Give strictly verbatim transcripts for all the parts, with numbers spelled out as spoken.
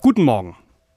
Guten Morgen.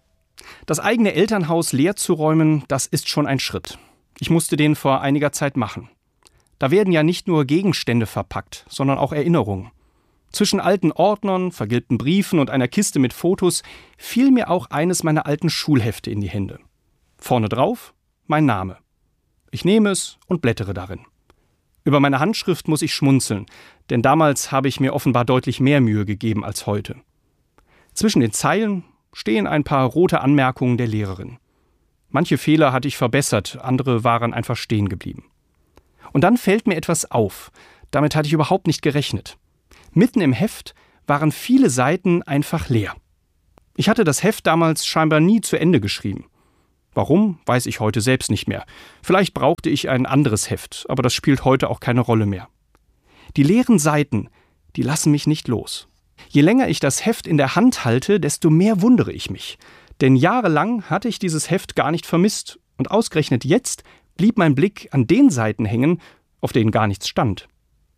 Das eigene Elternhaus leer zu räumen, das ist schon ein Schritt. Ich musste den vor einiger Zeit machen. Da werden ja nicht nur Gegenstände verpackt, sondern auch Erinnerungen. Zwischen alten Ordnern, vergilbten Briefen und einer Kiste mit Fotos fiel mir auch eines meiner alten Schulhefte in die Hände. Vorne drauf mein Name. Ich nehme es und blättere darin. Über meine Handschrift muss ich schmunzeln, denn damals habe ich mir offenbar deutlich mehr Mühe gegeben als heute. Zwischen den Zeilen stehen ein paar rote Anmerkungen der Lehrerin. Manche Fehler hatte ich verbessert, andere waren einfach stehen geblieben. Und dann fällt mir etwas auf. Damit hatte ich überhaupt nicht gerechnet. Mitten im Heft waren viele Seiten einfach leer. Ich hatte das Heft damals scheinbar nie zu Ende geschrieben. Warum, weiß ich heute selbst nicht mehr. Vielleicht brauchte ich ein anderes Heft, aber das spielt heute auch keine Rolle mehr. Die leeren Seiten, die lassen mich nicht los. Je länger ich das Heft in der Hand halte, desto mehr wundere ich mich. Denn jahrelang hatte ich dieses Heft gar nicht vermisst. Und ausgerechnet jetzt blieb mein Blick an den Seiten hängen, auf denen gar nichts stand.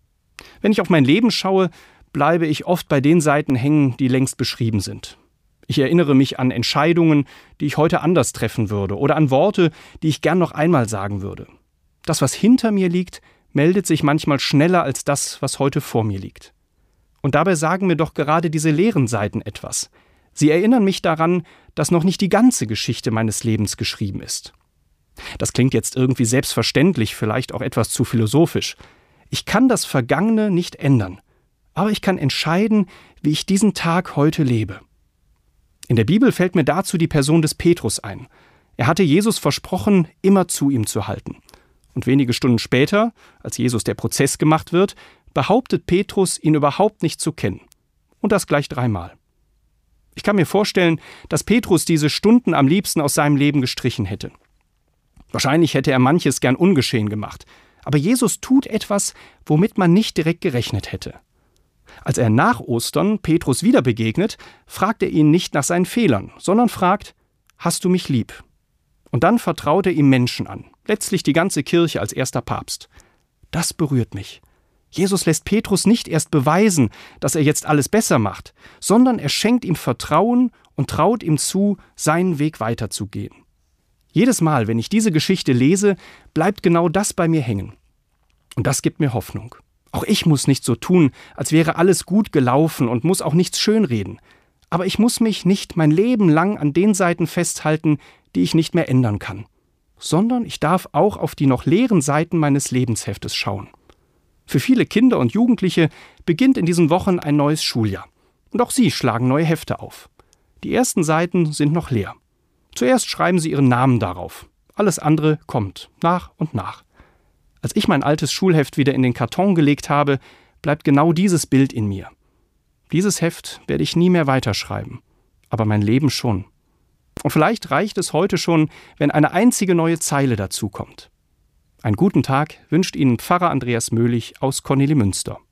Wenn ich auf mein Leben schaue, bleibe ich oft bei den Seiten hängen, die längst beschrieben sind. Ich erinnere mich an Entscheidungen, die ich heute anders treffen würde, oder an Worte, die ich gern noch einmal sagen würde. Das, was hinter mir liegt, meldet sich manchmal schneller als das, was heute vor mir liegt. Und dabei sagen mir doch gerade diese leeren Seiten etwas. Sie erinnern mich daran, dass noch nicht die ganze Geschichte meines Lebens geschrieben ist. Das klingt jetzt irgendwie selbstverständlich, vielleicht auch etwas zu philosophisch. Ich kann das Vergangene nicht ändern, aber ich kann entscheiden, wie ich diesen Tag heute lebe. In der Bibel fällt mir dazu die Person des Petrus ein. Er hatte Jesus versprochen, immer zu ihm zu halten. Und wenige Stunden später, als Jesus der Prozess gemacht wird, behauptet Petrus, ihn überhaupt nicht zu kennen. Und das gleich dreimal. Ich kann mir vorstellen, dass Petrus diese Stunden am liebsten aus seinem Leben gestrichen hätte. Wahrscheinlich hätte er manches gern ungeschehen gemacht. Aber Jesus tut etwas, womit man nicht direkt gerechnet hätte. Als er nach Ostern Petrus wieder begegnet, fragt er ihn nicht nach seinen Fehlern, sondern fragt: Hast du mich lieb? Und dann vertraut er ihm Menschen an, letztlich die ganze Kirche als erster Papst. Das berührt mich. Jesus lässt Petrus nicht erst beweisen, dass er jetzt alles besser macht, sondern er schenkt ihm Vertrauen und traut ihm zu, seinen Weg weiterzugehen. Jedes Mal, wenn ich diese Geschichte lese, bleibt genau das bei mir hängen. Und das gibt mir Hoffnung. Auch ich muss nicht so tun, als wäre alles gut gelaufen und muss auch nichts schönreden. Aber ich muss mich nicht mein Leben lang an den Seiten festhalten, die ich nicht mehr ändern kann. Sondern ich darf auch auf die noch leeren Seiten meines Lebensheftes schauen. Für viele Kinder und Jugendliche beginnt in diesen Wochen ein neues Schuljahr. Und auch sie schlagen neue Hefte auf. Die ersten Seiten sind noch leer. Zuerst schreiben sie ihren Namen darauf. Alles andere kommt, nach und nach. Als ich mein altes Schulheft wieder in den Karton gelegt habe, bleibt genau dieses Bild in mir. Dieses Heft werde ich nie mehr weiterschreiben, aber mein Leben schon. Und vielleicht reicht es heute schon, wenn eine einzige neue Zeile dazukommt. Einen guten Tag wünscht Ihnen Pfarrer Andreas Möhlich aus Kornelimünster.